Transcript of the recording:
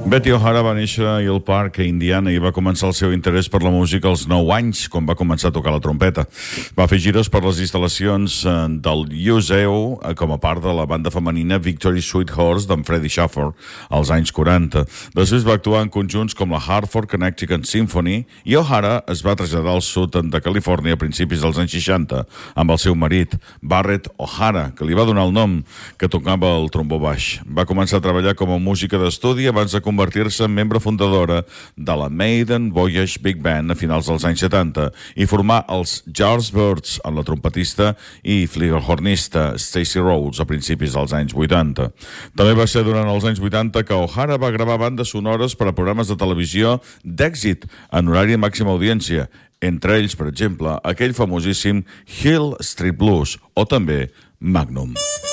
Betty O'Hara va néixer a Hill Park, a Indiana, i va començar el seu interès per la música als 9 anys, quan va començar a tocar la trompeta. Va fer gires per les instal·lacions del Museu com a part de la banda femenina Victory Sweet Horse d'en Freddie Shaffer als anys 40. Després va actuar en conjunts com la Hartford Connecticut Symphony, i O'Hara es va traslladar al sud de Califòrnia a principis dels anys 60 amb el seu marit, Barrett O'Hara, que li va donar el nom, que tocava el trombó baix. Va començar a treballar com a música d'estudi abans de convertir-se en membre fundadora de la Maiden Voyage Big Band a finals dels anys 70 i formar els Yardbirds amb la trompetista i flugelhornista Stacey Rhodes a principis dels anys 80. També va ser durant els anys 80 que O'Hara va gravar bandes sonores per a programes de televisió d'èxit en horari de màxima audiència, entre ells, per exemple, aquell famosíssim Hill Street Blues o també Magnum.